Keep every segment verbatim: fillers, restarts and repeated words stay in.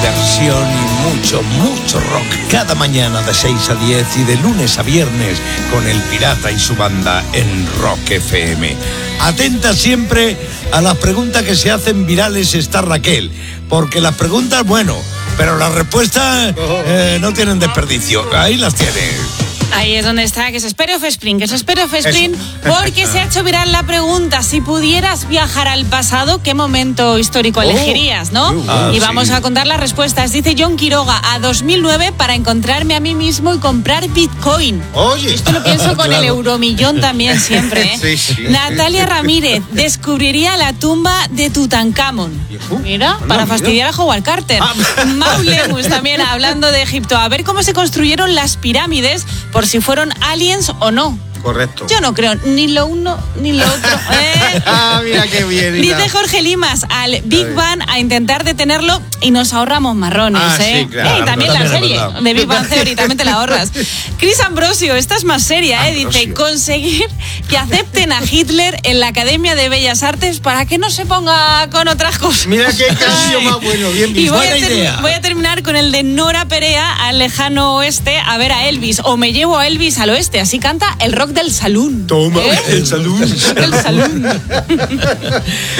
diversión y mucho, mucho rock. Cada mañana de seis a diez y de lunes a viernes con El Pirata y su banda en Rock F M. Atenta siempre a las preguntas que se hacen virales está Raquel, porque las preguntas, bueno, pero las respuestas eh, no tienen desperdicio. Ahí las tienes. Ahí es donde está, que se espere Offspring, que se espere Offspring, porque se ha hecho viral la pregunta, si pudieras viajar al pasado, ¿qué momento histórico elegirías, no? Ah, y vamos sí. a contar las respuestas. Dice John Quiroga, a dos mil nueve para encontrarme a mí mismo y comprar Bitcoin. Oye. Esto lo pienso con Claro. el euromillón también siempre, ¿eh? Sí, sí. Natalia Ramírez, descubriría la tumba de Tutankamón. Mira, para mira. fastidiar a Howard Carter. Mau Lemus también hablando de Egipto, a ver cómo se construyeron las pirámides, por si fueron aliens o no. Correcto. Yo no creo ni lo uno ni lo otro. ¿eh? Ah, mira qué bien. mira. Dice Jorge Limas, al Big Bang a intentar detenerlo y nos ahorramos marrones, Ah, ¿eh? sí, claro. Eh, y también También la es serie verdad. de Big Bang Theory, también te la ahorras. Chris Ambrosio, esta es más seria, ¿eh? Dice, Ambrosio. conseguir que acepten a Hitler en la Academia de Bellas Artes para que no se ponga con otras cosas. Mira qué canción más bueno, bien Y visto. voy a, Buena ter- idea. voy a terminar con el de Nora Perea al lejano oeste a ver a Elvis, o me llevo a Elvis al oeste, así canta el rock del saloon. Toma, ¿Eh? el salud. El saloon.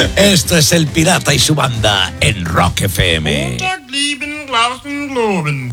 Esto es El Pirata y su banda en Rock F M. Tag lieben, Glauben, Globen.